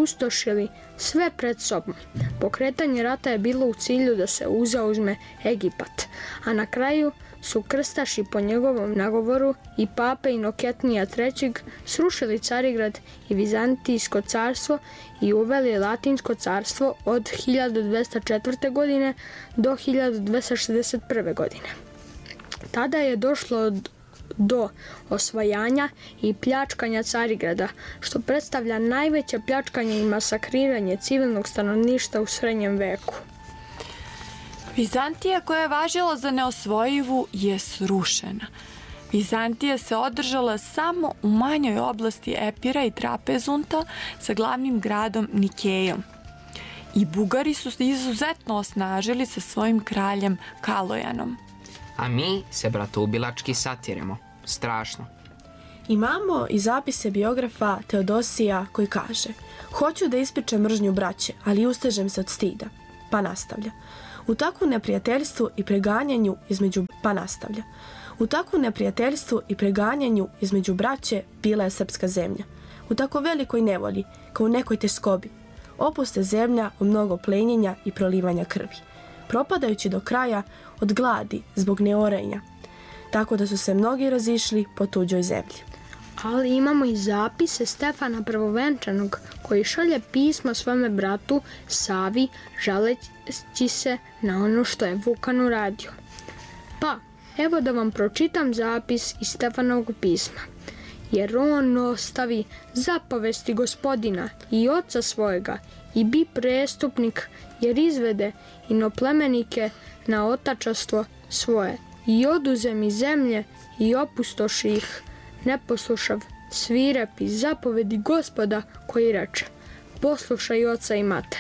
opustošili sve pred sobom. Pokretanje rata je bilo u cilju da se zauzme Egipat, a na kraju su krstaši po njegovom nagovoru i pape Inoketnija III. Srušili Carigrad i Vizantijsko carstvo i uveli Latinsko carstvo od 1204. godine do 1261. godine. Tada je došlo do osvajanja i pljačkanja Carigrada, što predstavlja najveće pljačkanje i masakriranje civilnog stanovništva u srednjem veku. Vizantija, koja je važila za neosvojivu, je srušena. Vizantija se održala samo u manjoj oblasti Epira i Trapezunta sa glavnim gradom Nikejom. I Bugari su se izuzetno osnažili sa svojim kraljem Kalojanom. A mi se bratoubilački satiremo. Strašno. Imamo i zapise biografa Teodosija koji kaže: hoću da ispičem mržnju braće, ali ustežem se od stida. Pa nastavlja. U takvu neprijateljstvu i preganjanju između braće bila je srpska zemlja. U tako velikoj nevolji, kao u nekoj teskobi, opuste zemlja u mnogo plenjenja i prolivanja krvi, propadajući do kraja od gladi zbog neorenja, tako da su se mnogi razišli po tuđoj zemlji. Ali imamo i zapise Stefana Prvovenčanog, koji šalje pismo svome bratu Savi, žaleći se na ono što je Vukan uradio. Pa, evo da vam pročitam zapis iz Stefanovog pisma. Jer on ostavi zapovesti Gospodina i oca svojega i bi prestupnik, jer izvede inoplemenike na otačastvo svoje i oduze mi zemlje i opustoši ih, ne poslušav svirepi zapovedi Gospoda koji reče: poslušaj oca i mater.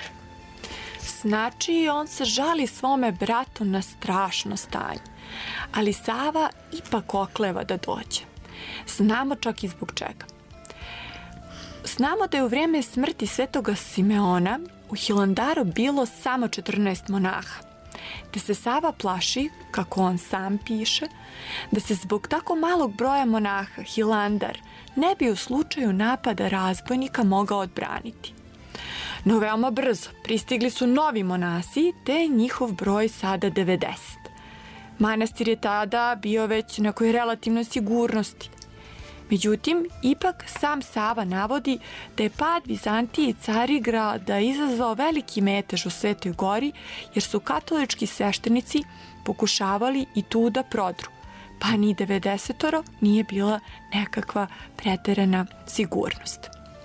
Znači, on se žali svome bratu na strašno stanje, ali Sava ipak okleva da dođe. Znamo čak i zbog čega. Znamo da je u vrijeme smrti svetoga Simeona u Hilandaru bilo samo 14 monaha, te se Sava plaši, kako on sam piše, da se zbog tako malog broja monaha Hilandar ne bi u slučaju napada razbojnika mogao odbraniti. No veoma brzo pristigli su novi monasi, te je njihov broj sada 90. Manastir je tada bio već na nekoj relativnoj sigurnosti. Međutim, ipak sam Sava navodi da je pad Vizantije i Carigrada izazvao veliki metež u Svetoj Gori, jer su katolički sveštenici pokušavali i tu da prodru, pa ni 90 nije bila nekakva preterana sigurnost.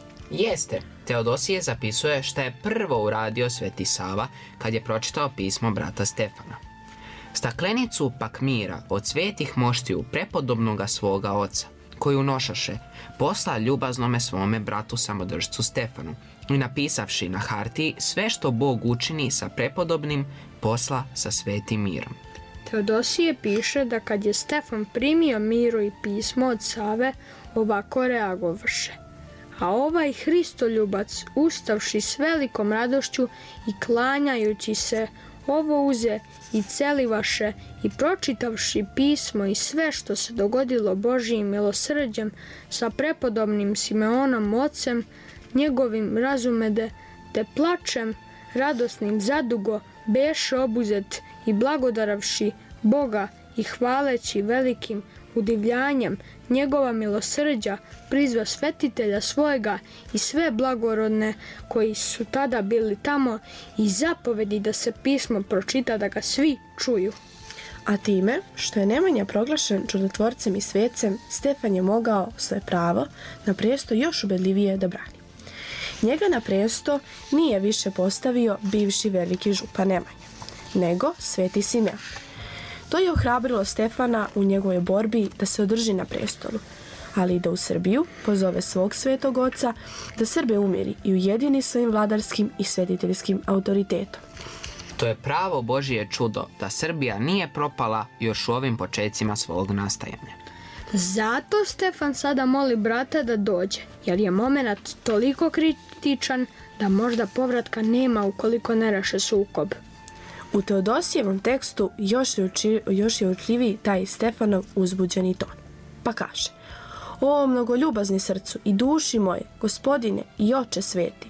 Jeste, Teodosije zapisuje šta je prvo uradio Sveti Sava kad je pročitao pismo brata Stefana. Staklenicu pak mira od svetih moštiju prepodobnoga svoga oca, koju nošaše, posla ljubaznome svome bratu samodržcu Stefanu i napisavši na hartiji sve što Bog učini sa prepodobnim, posla sa svetim mirom. Teodosije piše da kad je Stefan primio miru i pismo od Save, ovako reagovaše: a ovaj Hristoljubac, ustavši s velikom radošću i klanjajući se, ovo uze i celivaše i pročitavši pismo i sve što se dogodilo Božijim milosrđem sa prepodobnim Simeonom ocem, njegovim razumede, te plačem radosnim zadugo beše obuzet i blagodaravši Boga i hvaleći velikim udivljanjem njegova milosrđa prizva svetitelja svojega i sve blagorodne koji su tada bili tamo i zapovedi da se pismo pročita da ga svi čuju. A time, što je Nemanja proglašen čudotvorcem i svecem, Stefan je mogao svoje pravo na presto još ubedljivije da brani. Njega na presto nije više postavio bivši veliki župan Nemanja, nego sveti Simeon. To je ohrabrilo Stefana u njegovoj borbi da se održi na prestolu, ali i da u Srbiju pozove svog svetog oca da Srbe umiri i ujedini svojim vladarskim i svetiteljskim autoritetom. To je pravo Božije čudo da Srbija nije propala još u ovim počecima svog nastajanja. Zato Stefan sada moli brata da dođe, jer je moment toliko kritičan da možda povratka nema ukoliko ne reše sukob. U Teodosijevom tekstu još je učljiviji taj Stefanov uzbuđeni ton. Pa kaže: o mnogoljubazni srcu i duši moje, Gospodine i Oče sveti,